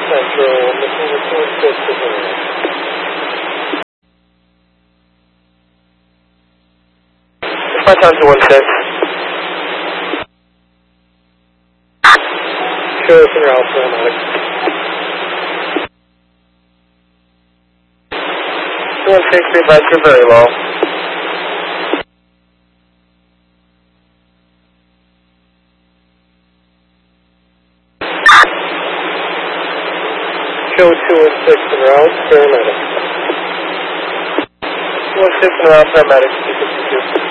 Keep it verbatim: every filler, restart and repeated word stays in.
Central, missing the two and six is in. My time to one six. Show us in your house, paramedic. two one six, be advised, you're very low. Show two one six in route, paramedic. two one six in route, paramedic, two sixty-two.